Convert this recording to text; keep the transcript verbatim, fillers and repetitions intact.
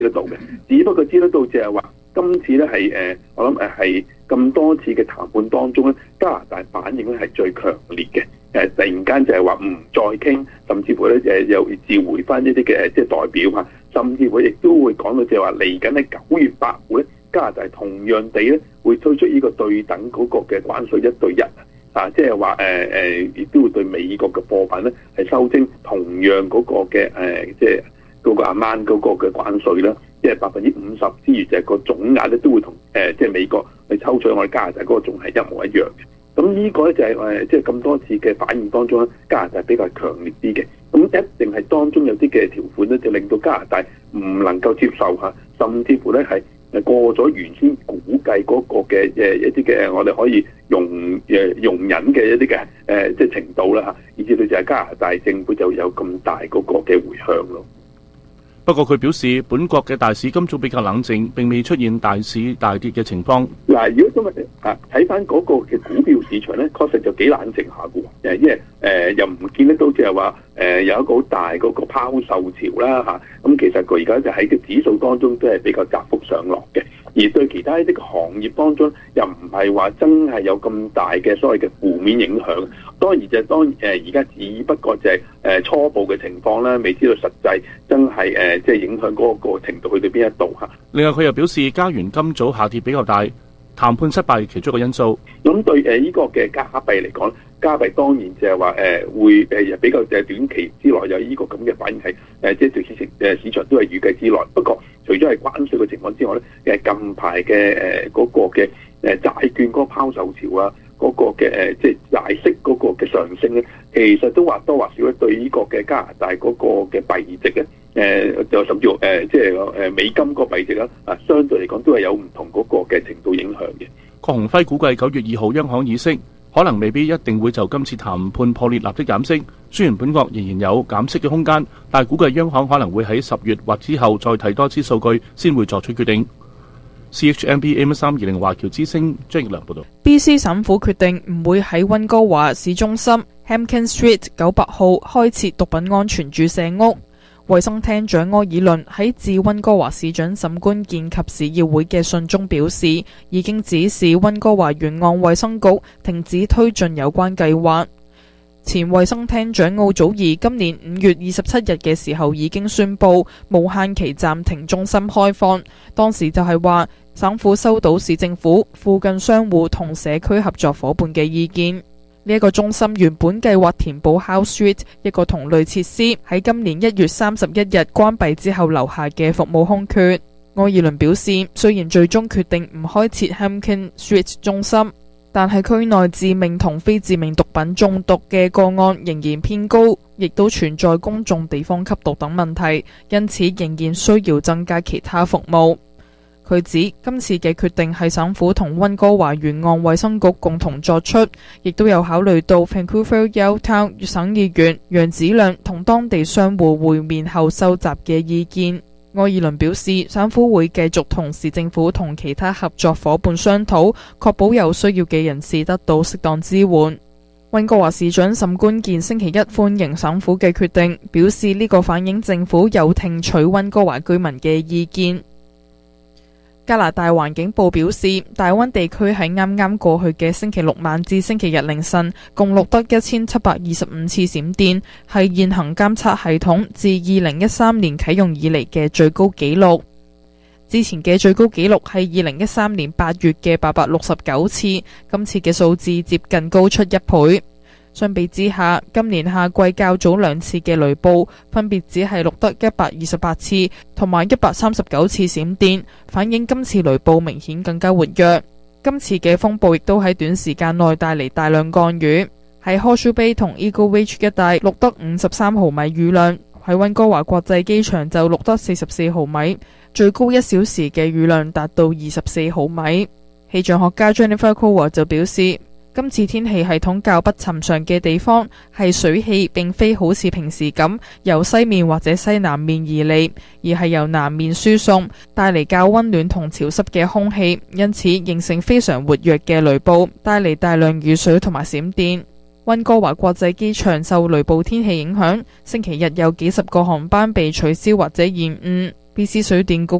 得到嘅，只不過知得到就係話今次咧係誒，我諗誒係咁多次嘅談判當中咧，加拿大反應咧係最強烈嘅。誒突然間就係話唔再傾，甚至乎咧誒又召回翻一啲嘅即係代表啊，甚至乎亦都會講到就係話嚟緊喺九月八號咧，加拿大同樣地咧會推出呢個對等嗰個嘅關稅一對一啊，即係話誒誒亦都會對美國嘅貨品咧係收徵同樣嗰個嘅誒即係嗰個 amount 嗰個嘅關稅啦，即係百分之五十之餘就係個總額咧都會同誒即係美國去抽取我哋加拿大嗰個仲係一模一樣嘅。咁呢個咧就係誒即係咁多次嘅反應當中咧，加拿大比較強烈啲嘅。咁一定係當中有啲嘅條款咧，就令到加拿大唔能夠接受嚇，甚至乎咧係誒過咗原先估計嗰個嘅誒一啲嘅我哋可以容誒容忍嘅一啲嘅誒即係程度啦嚇，以至到就係加拿大政府就有咁大嗰個嘅迴響咯。 不過佢表示，本國嘅大市今早比較冷靜，並未出現大市大跌嘅情況。 嗱，如果今日啊睇翻嗰個嘅股票市場咧，確實就幾冷靜下嘅喎。誒，因為誒、呃、又唔見得到，就係話誒有一個好大嗰個拋售潮啦嚇。咁、啊、其實佢而家就喺個指數當中都係比較窄幅上落嘅，而對其他一啲行業當中又唔係話真係有咁大嘅所謂嘅負面影響。當然就係當誒而家只不過就係誒初步嘅情況啦，未知道實際真係誒即係影響嗰個程度去到邊一度嚇。 另外佢又表示，加元今早下跌比較大，談判失敗其中一個因素。 咁對誒呢個嘅加幣嚟講，加幣當然就係話誒會誒比較誒短期之內有呢個咁嘅反應係誒即係對市場誒市場都係預計之內。不過除咗係關稅嘅情況之外咧，誒近排嘅誒嗰個嘅誒債券嗰個拋售潮啊，嗰個嘅誒即係債息嗰個嘅上升咧，其實都或多或少咧對呢個嘅加拿大嗰個嘅幣值咧，誒就甚至乎誒即係誒美金個幣值啦，啊相對嚟講都係有唔同嗰個嘅程度影響嘅。 郭鴻輝估計九月二號央行議息，可能未必一定會就今次談判破裂立即減息。雖然本國仍然有減息嘅空間，但係估計央行可能會喺十月或之後再睇多次數據，先會作出決定。C H M B M 三二零華僑之聲張奕良報道。 B C 省府決定唔會喺溫哥華市中心 Hampkin Street 九百號開設毒品安全注射屋。衛生廳長柯爾倫喺致溫哥華市長沈觀健及市議會嘅信中表示，已經指示溫哥華沿岸衛生局停止推進有關計劃。前衛生廳長奧祖兒今年五月二十七日嘅時候已經宣布無限期暫停中心開放，當時就係話省府收到市政府、附近商戶同社區合作伙伴嘅意見。呢一個中心原本計劃填補 House Street 一個同類設施喺今年一月三十一日關閉之後留下嘅服務空缺。愛爾倫表示，雖然最終決定唔開設 Hampkin Street 中心，但係區內致命同非致命毒品中毒嘅個案仍然偏高，亦都存在公眾地方吸毒等問題，因此仍然需要增加其他服務。佢指今次嘅決定係省府同溫哥華沿岸衛生局共同作出，亦都有考慮到 Vancouver Yaletown 省議員楊子亮同當地商戶會面後收集嘅意見。愛爾倫表示，省府會繼續同市政府同其他合作伙伴商討，確保有需要嘅人士得到適當支援。溫哥華市長沈觀健星期一歡迎省府嘅決定，表示呢個反映政府有聽取溫哥華居民嘅意見。加拿大環境部表示，大溫地區喺啱啱過去嘅星期六晚至星期日凌晨，共錄得一千七百二十五次閃電，係現行監測系統自二零一三年啟用以嚟嘅最高紀錄。之前嘅最高紀錄係二零一三年八月嘅八百六十九次，今次嘅數字接近高出一倍。相比之下，今年夏季較早兩次嘅雷暴分別只係錄得一百二十八次同埋一百三十九次閃電，反映今次雷暴明顯更加活躍。今次嘅風暴亦都喺短時間內帶嚟大量降雨，喺 Horseshoe Bay 同 Eagle Ridge 一帶錄得五十三毫米雨量，喺溫哥華國際機場就錄得四十四毫米，最高一小時嘅雨量達到二十四毫米。氣象學家 Jennifer Coward 就表示，今次天氣系統較不尋常嘅地方係水氣並非好似平時咁由西面或者西南面而嚟，而係由南面輸送，帶嚟較溫暖同潮濕嘅空氣，因此形成非常活躍嘅雷暴，帶嚟大量雨水同埋閃電。溫哥華國際機場受雷暴天氣影響，星期日有幾十個航班被取消或者延誤。 B C 水電局